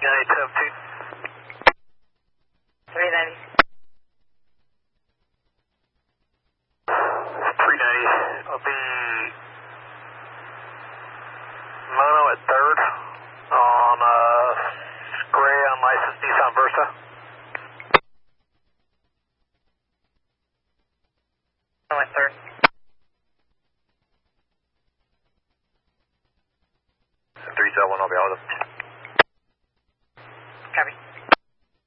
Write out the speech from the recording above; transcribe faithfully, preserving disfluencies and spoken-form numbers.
ninety seventeen. three ninety. three ninety. I'll be Mono at third on uh, gray unlicensed Nissan Versa. Mono at third. three seven one, I'll be out of them.